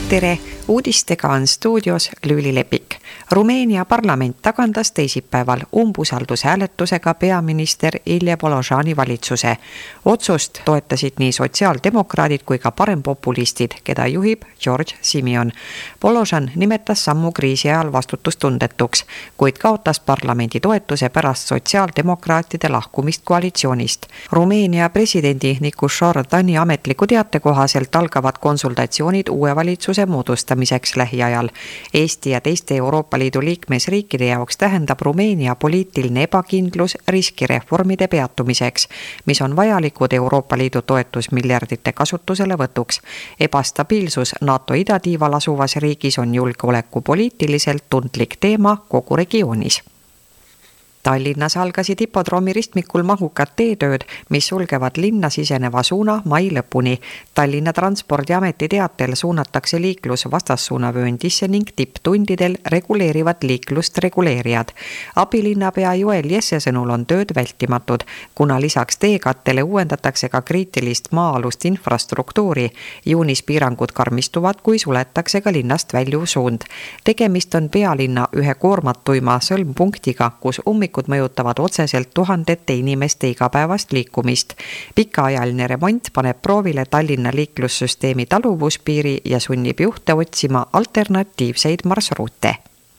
Tere! Uudistega on stuudios Lüüli Lepik. Rumeenia parlament tagandas teisipäeval umbusaldushääletusega peaminister Ilje Boložani valitsuse. Otsust toetasid nii sotsiaaldemokraadid kui ka parempopulistid, keda juhib George Simion. Boložan nimetas sammu kriisi ajal vastutustundetuks, kuid kaotas parlamendi toetuse pärast sotsiaaldemokraatide lahkumist koalitsioonist. Rumeenia presidendi Nicușor Dani ametliku teate kohaselt algavad konsultatsioonid uue valitsuse moodustamiseks lähiajal. Eesti ja teiste Euroopa Liidu liikmesriikide jaoks tähendab Rumeenia poliitiline ebakindlus riskireformide peatumiseks, mis on vajalikud Euroopa Liidu toetusmiljardite kasutusele võtuks. Ebastabiilsus NATO idatiival asuvas riigis on julgeolekupoliitiliselt tundlik teema kogu regioonis. Tallinnas algasid hipodroomi ristmikul mahukad teetööd, mis sulgevad linna siseneva suuna mai lõpuni. Tallinna Transpordiameti teatel suunatakse liiklus vastassuunavööndisse ning tipptundidel reguleerivad liiklust reguleerijad. Abilinnapea Joel Jesse sõnul on tööd vältimatud, kuna lisaks teekattele uuendatakse ka kriitilist maa-alust infrastruktuuri. Juunis piirangud karmistuvad, kui suletakse ka linnast väljuv suund. Tegemist on pealinna ühe koormatuima sõlmpunktiga, kus mõjutavad otseselt tuhandete inimeste igapäevast liikumist. Pikaajaline remont paneb proovile Tallinna liiklussüsteemi taluvuspiiri ja sunnib juhte otsima alternatiivseid marsruute.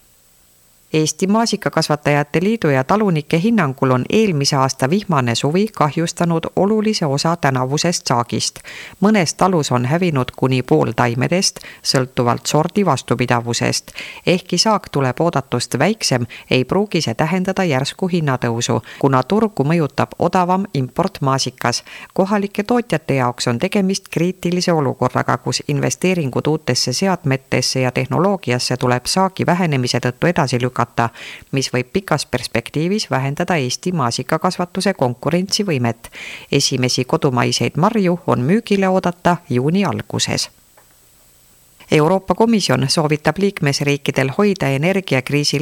Eesti Maasikakasvatajate Liidu ja talunike hinnangul on eelmise aasta vihmane suvi kahjustanud olulise osa tänavusest saagist. Mõnes talus on hävinud kuni pool taimedest, sõltuvalt sordi vastupidavusest. Ehkki saak tuleb oodatust väiksem, ei pruugi see tähendada järsku hinnatõusu, kuna turgu mõjutab odavam importmaasikas. Kohalike tootjate jaoks on tegemist kriitilise olukorraga, kus investeeringud uutesse seadmetesse ja tehnoloogiasse tuleb saagi vähenemise tõttu edasi lükata, mis võib pikas perspektiivis vähendada Eesti maasikakasvatuse konkurentsivõimet. Esimesi kodumaiseid marju on müügile oodata juuni alguses. Euroopa Komisjon soovitab liikmesriikidel hoida energiakriisi